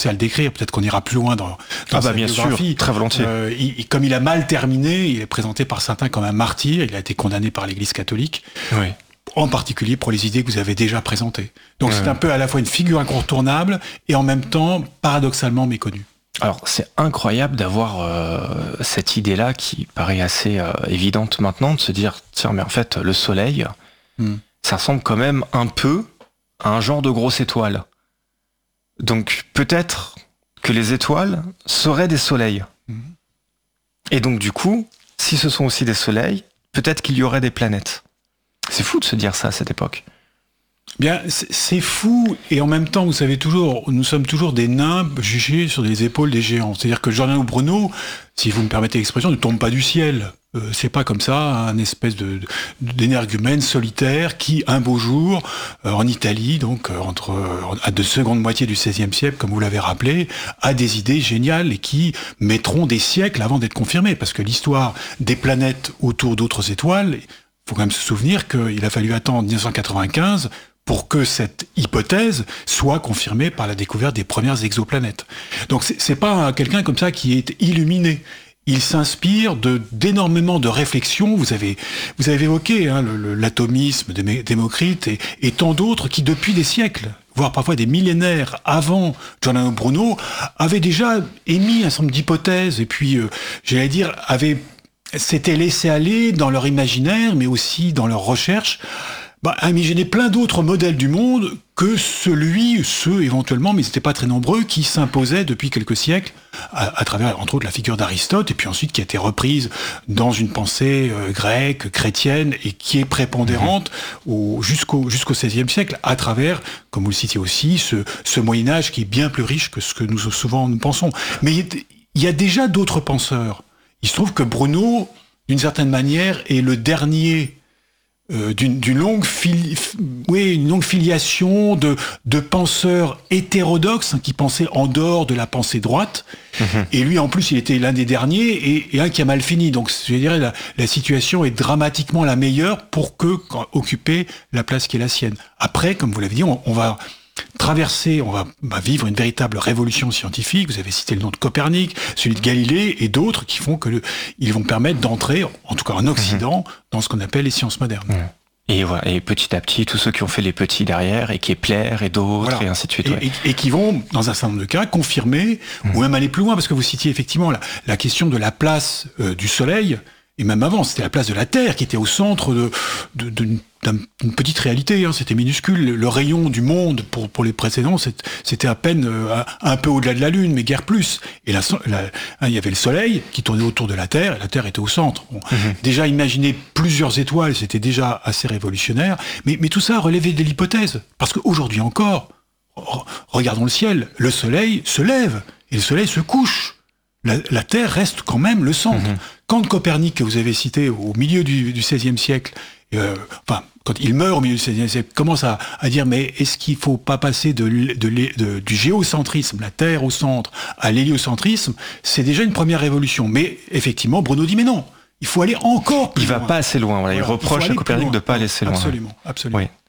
à le décrire. Peut-être qu'on ira plus loin dans sa bien biographie. Sûr, très volontiers. Comme il a mal terminé, il est présenté par certains comme un martyr. Il a été condamné par l'Église catholique. Oui. En particulier pour les idées que vous avez déjà présentées. Donc c'est un peu à la fois une figure incontournable et en même temps paradoxalement méconnue. Alors c'est incroyable d'avoir cette idée-là qui paraît assez évidente maintenant, de se dire, tiens mais en fait le soleil, ça ressemble quand même un peu à un genre de grosse étoile. Donc peut-être que les étoiles seraient des soleils. Et donc du coup, si ce sont aussi des soleils, peut-être qu'il y aurait des planètes. C'est fou de se dire ça à cette époque. Bien, c'est fou, et en même temps, vous savez toujours, nous sommes toujours des nains jugés sur les épaules des géants. C'est-à-dire que Giordano Bruno, si vous me permettez l'expression, ne tombe pas du ciel. C'est pas comme ça, un espèce d'énergumène solitaire qui, un beau jour, en Italie, donc à de seconde moitié du XVIe siècle, comme vous l'avez rappelé, a des idées géniales et qui mettront des siècles avant d'être confirmées, parce que l'histoire des planètes autour d'autres étoiles, il faut quand même se souvenir qu'il a fallu attendre 1995 pour que cette hypothèse soit confirmée par la découverte des premières exoplanètes. Donc c'est pas quelqu'un comme ça qui est illuminé. Il s'inspire d'énormément de réflexions. Vous avez évoqué l'atomisme de Démocrite et tant d'autres qui, depuis des siècles, voire parfois des millénaires avant Giordano Bruno, avaient déjà émis un certain nombre d'hypothèses et puis, j'allais dire, s'étaient laissés aller dans leur imaginaire, mais aussi dans leurs recherches, à imaginer plein d'autres modèles du monde que ceux éventuellement, mais ils n'étaient pas très nombreux, qui s'imposaient depuis quelques siècles à travers, entre autres, la figure d'Aristote, et puis ensuite qui a été reprise dans une pensée grecque, chrétienne, et qui est prépondérante jusqu'au XVIe siècle, à travers, comme vous le citiez aussi, ce Moyen-Âge qui est bien plus riche que ce que nous pensons. Mais il y a déjà d'autres penseurs. Il se trouve que Bruno, d'une certaine manière, est le dernier d'une longue filiation de penseurs hétérodoxes qui pensaient en dehors de la pensée droite. Et lui, en plus, il était l'un des derniers et un qui a mal fini. Donc, je dirais, la situation est dramatiquement la meilleure pour occuper la place qui est la sienne. Après, comme vous l'avez dit, on va traverser, on va vivre une véritable révolution scientifique. Vous avez cité le nom de Copernic, celui de Galilée et d'autres qui font ils vont permettre d'entrer, en tout cas en Occident, dans ce qu'on appelle les sciences modernes. Et voilà, et petit à petit, tous ceux qui ont fait les petits derrière, et Kepler et d'autres, et ainsi de suite. Et qui vont, dans un certain nombre de cas, confirmer, ou même aller plus loin, parce que vous citiez effectivement la question de la place du Soleil, et même avant, c'était la place de la Terre qui était au centre d'une petite réalité, c'était minuscule. Le rayon du monde, pour les précédents, c'était à peine un peu au-delà de la Lune, mais guère plus. Et il y avait le Soleil qui tournait autour de la Terre, et la Terre était au centre. Déjà, imaginer plusieurs étoiles, c'était déjà assez révolutionnaire, mais tout ça relevait de l'hypothèse. Parce qu'aujourd'hui encore, regardons le ciel, le Soleil se lève, et le Soleil se couche. La Terre reste quand même le centre. Quand Copernic, que vous avez cité au milieu du XVIe siècle, quand il meurt au milieu du XVIe siècle, commence à dire mais est-ce qu'il ne faut pas passer du géocentrisme, la Terre au centre, à l'héliocentrisme, c'est déjà une première révolution. Mais effectivement, Bruno dit mais non, il faut aller encore plus loin. Il ne va pas assez loin. Il reproche à Copernic de ne pas aller assez loin. Absolument. Oui.